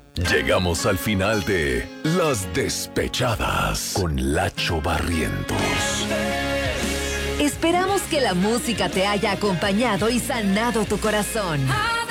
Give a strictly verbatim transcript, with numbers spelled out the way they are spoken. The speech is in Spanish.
Llegamos al final de Las Despechadas con Lacho Barrientos. Esperamos que la música te haya acompañado y sanado tu corazón.